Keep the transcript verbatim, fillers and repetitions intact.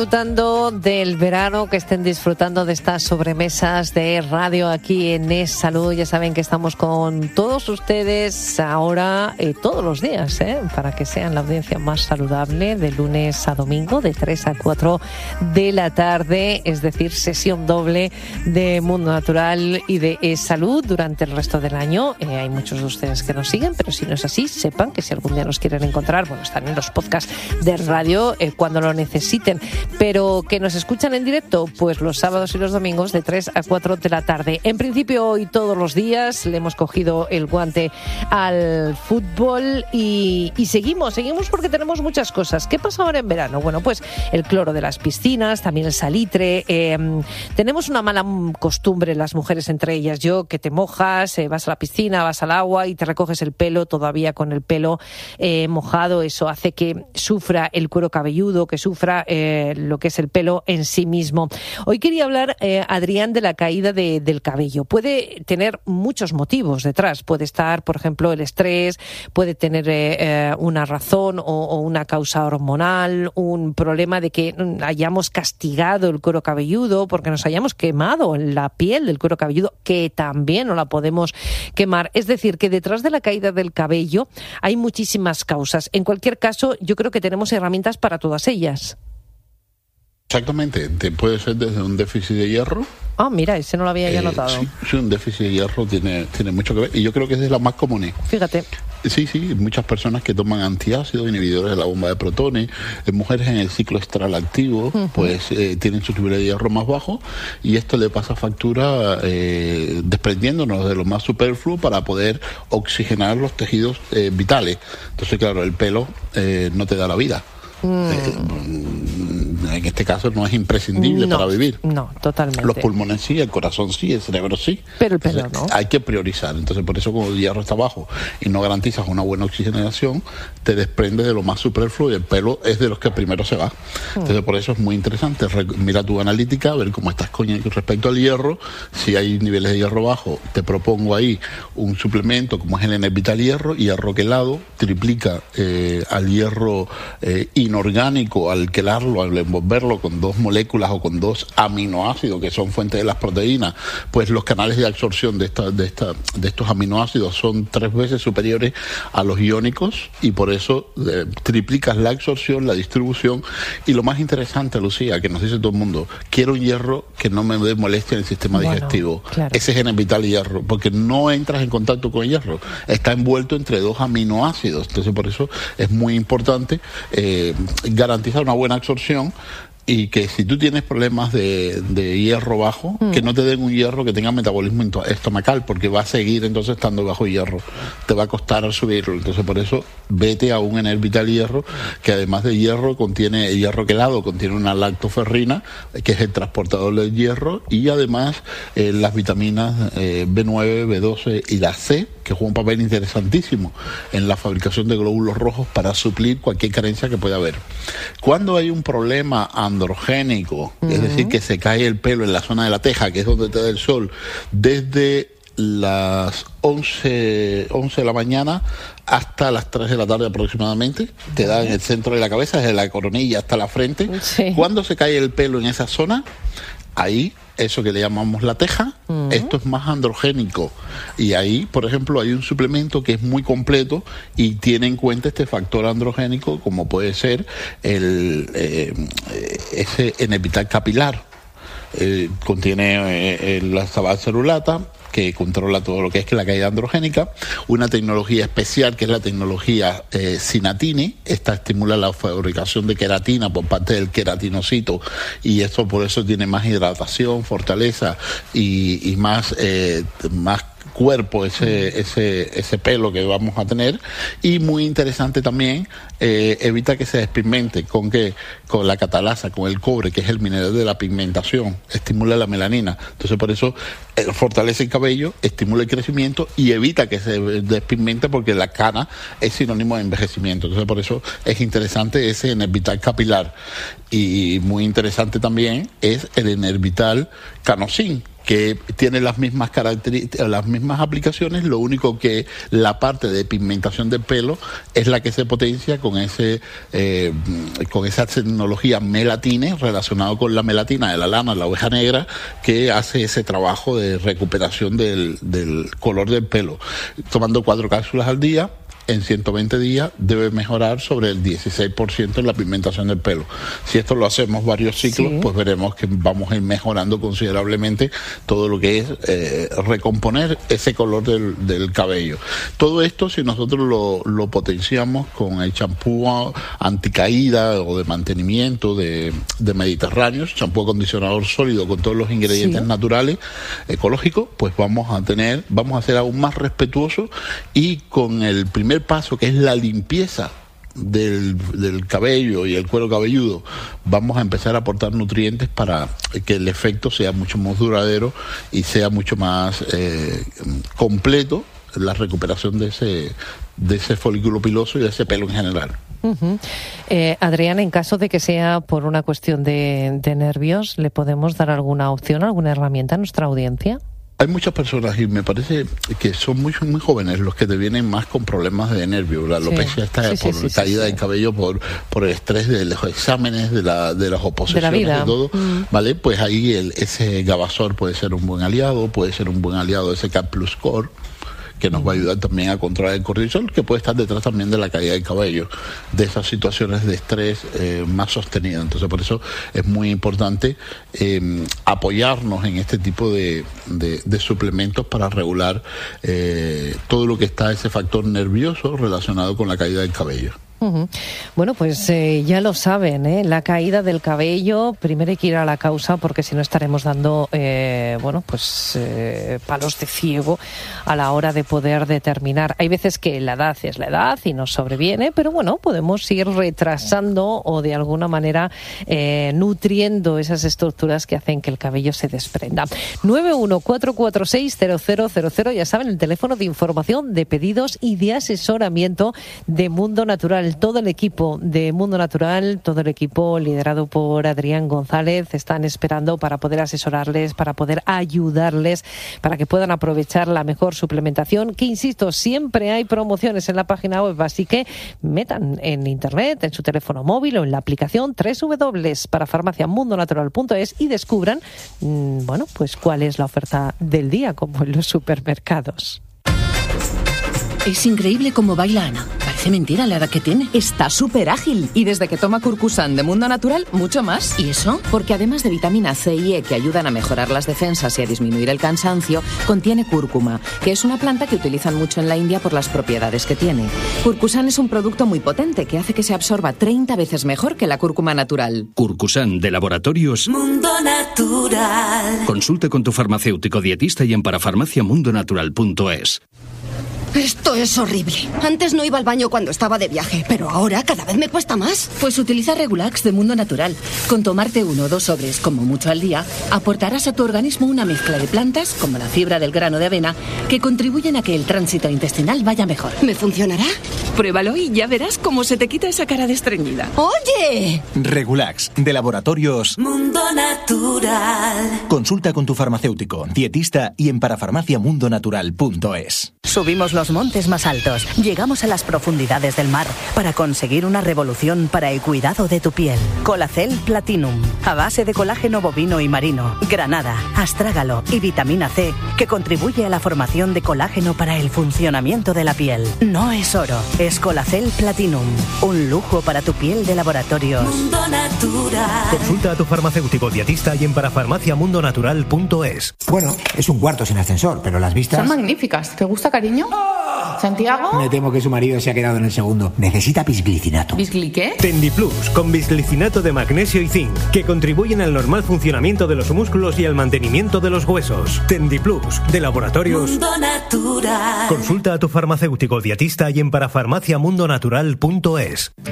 Disfrutando del verano, que estén disfrutando de estas sobremesas de radio aquí en Es Salud. Ya saben que estamos con todos ustedes ahora eh, todos los días, ¿eh? Para que sean la audiencia más saludable, de lunes a domingo, de tres a cuatro de la tarde, es decir, sesión doble de Mundo Natural y de Es Salud durante el resto del año. Eh, hay muchos de ustedes que nos siguen, pero si no es así, sepan que si algún día nos quieren encontrar, bueno, están en los podcasts de radio eh, cuando lo necesiten. Pero que nos escuchan en directo, pues los sábados y los domingos de tres a cuatro de la tarde. En principio hoy todos los días le hemos cogido el guante al fútbol y, y seguimos, seguimos porque tenemos muchas cosas. ¿Qué pasa ahora en verano? Bueno, pues el cloro de las piscinas, también el salitre. Eh, tenemos una mala costumbre las mujeres, entre ellas yo, que te mojas, eh, vas a la piscina, vas al agua y te recoges el pelo todavía con el pelo eh, mojado. Eso hace que sufra el cuero cabelludo, que sufra eh, lo que es el pelo en sí mismo. Hoy quería hablar, eh, Adrián, de la caída de, del cabello. Puede tener muchos motivos detrás. Puede estar, por ejemplo, el estrés, puede tener eh, eh, una razón o, o una causa hormonal, un problema de que hayamos castigado el cuero cabelludo porque nos hayamos quemado la piel del cuero cabelludo, que también no la podemos quemar. Es decir, que detrás de la caída del cabello hay muchísimas causas. En cualquier caso, yo creo que tenemos herramientas para todas ellas. Exactamente, te puede ser desde un déficit de hierro. Ah, mira, ese no lo había ya eh, notado. Sí, sí, un déficit de hierro tiene, tiene mucho que ver y yo creo que es de las más comunes. Fíjate. Sí, sí, muchas personas que toman antiácidos, inhibidores de la bomba de protones, eh, mujeres en el ciclo estral activo, uh-huh. pues eh, tienen su nivel de hierro más bajo y esto le pasa factura eh, desprendiéndonos de lo más superfluo para poder oxigenar los tejidos eh, vitales. Entonces, claro, el pelo eh, no te da la vida. Mm. Eh, en este caso no es imprescindible no, para vivir. No, totalmente. Los pulmones sí, el corazón sí, el cerebro sí. Pero el pelo Entonces, no. Hay que priorizar. Entonces, por eso cuando el hierro está bajo y no garantizas una buena oxigenación, te desprende de lo más superfluo y el pelo es de los que primero se va. Mm. Entonces, por eso es muy interesante. Mira tu analítica, ver cómo estás con respecto al hierro. Si hay niveles de hierro bajo, te propongo ahí un suplemento como es el Enervital Hierro, hierro quelado, triplica eh, al hierro eh, inorgánico al quelarlo, al envolverlo con dos moléculas o con dos aminoácidos que son fuentes de las proteínas, pues los canales de absorción de esta, de esta, de estos aminoácidos son tres veces superiores a los iónicos y por eso eh, triplicas la absorción, la distribución y lo más interesante, Lucía, que nos dice todo el mundo, quiero un hierro que no me dé molestia en el sistema bueno, digestivo. Claro. Ese es el Enervital Hierro, porque no entras en contacto con el hierro, está envuelto entre dos aminoácidos, entonces por eso es muy importante eh, garantizar una buena absorción y que si tú tienes problemas de, de hierro bajo, mm. que no te den un hierro que tenga metabolismo estomacal, porque va a seguir entonces estando bajo hierro, te va a costar subirlo. Entonces por eso vete a un Enervital Hierro, que además de hierro contiene el hierro quelado, contiene una lactoferrina, que es el transportador del hierro, y además eh, las vitaminas eh, B nueve, B doce y la C, que juega un papel interesantísimo en la fabricación de glóbulos rojos para suplir cualquier carencia que pueda haber. Cuando hay un problema androgénico, uh-huh. es decir, que se cae el pelo en la zona de la teja, que es donde te da el sol, desde las once de la mañana hasta las tres de la tarde aproximadamente, te da en el centro de la cabeza, desde la coronilla hasta la frente. Sí. Cuando se cae el pelo en esa zona, ahí, eso que le llamamos la teja, uh-huh. esto es más androgénico. Y ahí, por ejemplo, hay un suplemento que es muy completo y tiene en cuenta este factor androgénico, como puede ser el eh, ese Enervital capilar. Eh, contiene eh, la sabalcerulata, que controla todo lo que es la caída androgénica, una tecnología especial que es la tecnología eh, Sinatini. Esta estimula la fabricación de queratina por parte del queratinocito y esto por eso tiene más hidratación, fortaleza y, y más, eh, más cuerpo, ese, ese, ese pelo que vamos a tener. Y muy interesante también, eh, evita que se despigmente. ¿Con qué? Con la catalasa, con el cobre, que es el mineral de la pigmentación, estimula la melanina. Entonces por eso eh, fortalece el cabello, estimula el crecimiento y evita que se despigmente, porque la cana es sinónimo de envejecimiento. Entonces por eso es interesante ese Enervital capilar. Y muy interesante también es el Enervital Canosín, que tiene las mismas características, las mismas aplicaciones, lo único que la parte de pigmentación del pelo es la que se potencia con ese eh, con esa tecnología melatine relacionado con la melatina de la lana, la oveja negra, que hace ese trabajo de recuperación del, del color del pelo. Tomando cuatro cápsulas al día, en ciento veinte días debe mejorar sobre el dieciséis por ciento en la pigmentación del pelo. Si esto lo hacemos varios ciclos, sí, pues veremos que vamos a ir mejorando considerablemente todo lo que es eh, recomponer ese color del, del cabello. Todo esto, si nosotros lo, lo potenciamos con el champú anticaída o de mantenimiento de, de Mediterráneo, champú acondicionador sólido con todos los ingredientes sí. naturales, ecológicos, pues vamos a tener, vamos a ser aún más respetuosos, y con el primer paso, que es la limpieza del, del cabello y el cuero cabelludo, vamos a empezar a aportar nutrientes para que el efecto sea mucho más duradero y sea mucho más eh, completo la recuperación de ese, de ese folículo piloso y de ese pelo en general. Uh-huh. eh, Adrián, en caso de que sea por una cuestión de, de nervios, ¿le podemos dar alguna opción, alguna herramienta a nuestra audiencia? Hay muchas personas, y me parece que son muy muy jóvenes los que te vienen más con problemas de nervio. La alopecia sí, está sí, por sí, caída sí, sí. de cabello, por por el estrés de los exámenes, de la de las oposiciones, de, la vida. de todo, mm. ¿vale? Pues ahí el, ese Gavasor puede ser un buen aliado, puede ser un buen aliado ese Cap Plus Core, que nos va a ayudar también a controlar el cortisol, que puede estar detrás también de la caída del cabello, de esas situaciones de estrés eh, más sostenidas. Entonces, por eso es muy importante eh, apoyarnos en este tipo de, de, de suplementos para regular eh, todo lo que está ese factor nervioso relacionado con la caída del cabello. Uh-huh. Bueno, pues eh, ya lo saben, ¿eh? La caída del cabello, primero hay que ir a la causa, porque si no estaremos dando, eh, bueno, pues eh, palos de ciego a la hora de poder determinar. Hay veces que la edad es la edad y nos sobreviene, pero bueno, podemos ir retrasando o de alguna manera eh, nutriendo esas estructuras que hacen que el cabello se desprenda. nueve uno cuatro cuatro seis cero cero cero cero, ya saben, el teléfono de información, de pedidos y de asesoramiento de Mundo Natural. Todo el equipo de Mundo Natural, todo el equipo liderado por Adrián González, están esperando para poder asesorarles, para poder ayudarles, para que puedan aprovechar la mejor suplementación, que insisto, siempre hay promociones en la página web, así que metan en internet, en su teléfono móvil o en la aplicación doble u doble u doble u para farmacia mundo natural punto es y descubran, mmm, bueno, pues cuál es la oferta del día, como en los supermercados. Es increíble cómo baila Ana. Parece mentira la edad que tiene. Está súper ágil. Y desde que toma Curcusan de Mundo Natural, mucho más. ¿Y eso? Porque además de vitamina C y E, que ayudan a mejorar las defensas y a disminuir el cansancio, contiene cúrcuma, que es una planta que utilizan mucho en la India por las propiedades que tiene. Curcusan es un producto muy potente que hace que se absorba treinta veces mejor que la cúrcuma natural. Curcusan, de Laboratorios Mundo Natural. Consulte con tu farmacéutico dietista y en parafarmacia mundo natural punto es. Esto es horrible. Antes no iba al baño cuando estaba de viaje, pero ahora cada vez me cuesta más. Pues utiliza Regulax de Mundo Natural. Con tomarte uno o dos sobres, como mucho al día, aportarás a tu organismo una mezcla de plantas, como la fibra del grano de avena, que contribuyen a que el tránsito intestinal vaya mejor. ¿Me funcionará? Pruébalo y ya verás cómo se te quita esa cara de estreñida. ¡Oye! Regulax, de Laboratorios Mundo Natural. Consulta con tu farmacéutico, dietista y en parafarmacia mundo natural punto es. Subimos los montes más altos, llegamos a las profundidades del mar para conseguir una revolución para el cuidado de tu piel. Colacel Platinum, a base de colágeno bovino y marino, granada, astrágalo y vitamina C, que contribuye a la formación de colágeno para el funcionamiento de la piel. No es oro, es Colacel Platinum, un lujo para tu piel de Laboratorios Mundo Natural. Consulta a tu farmacéutico dietista y en parafarmacia mundo natural punto es. Bueno, es un cuarto sin ascensor, pero las vistas son magníficas. ¿Te gusta, cariño? ¿Santiago? Me temo que su marido se ha quedado en el segundo. Necesita bisglicinato. ¿Bisgli qué? Tendiplus, con bisglicinato de magnesio y zinc, que contribuyen al normal funcionamiento de los músculos y al mantenimiento de los huesos. Tendiplus, de Laboratorios Mundo Natural. Consulta a tu farmacéutico dietista y en parafarmacia mundo natural punto es.